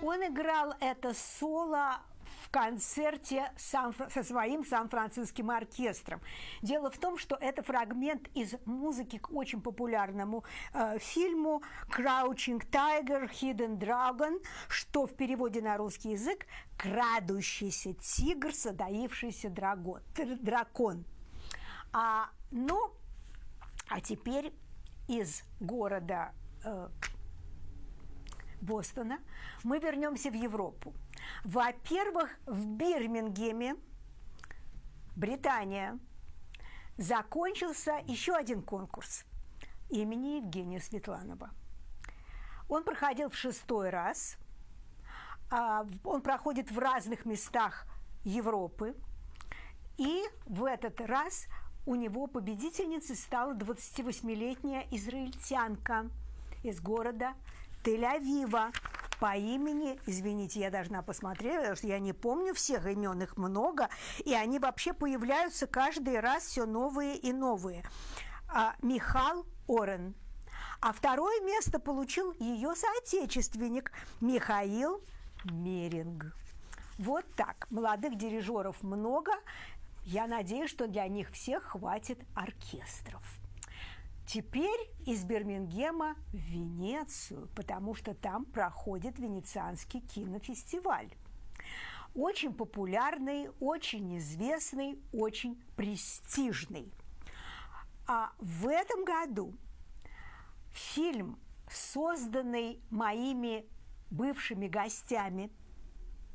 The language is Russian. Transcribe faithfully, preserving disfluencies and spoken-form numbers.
Он играл это соло в концерте со своим Сан-Франциским оркестром. Дело в том, что это фрагмент из музыки к очень популярному э, фильму «Crouching Tiger, Hidden Dragon», что в переводе на русский язык «Крадущийся тигр, затаившийся дракон». дракон. А, ну, а теперь из города э, Бостона мы вернемся в Европу. Во-первых, в Бирмингеме, Британия, закончился еще один конкурс имени Евгения Светланова. Он проходил в шестой раз. Он проходит в разных местах Европы. И в этот раз у него победительницей стала двадцативосьмилетняя израильтянка из города Тель-Авива по имени, извините, я должна посмотреть, потому что я не помню всех имен, их много, и они вообще появляются каждый раз все новые и новые. А, Михал Орен. А второе место получил ее соотечественник Михаил Меринг. Вот так. Молодых дирижеров много. Я надеюсь, что для них всех хватит оркестров. Теперь из Бирмингема в Венецию, потому что там проходит Венецианский кинофестиваль. Очень популярный, очень известный, очень престижный. А в этом году фильм, созданный моими бывшими гостями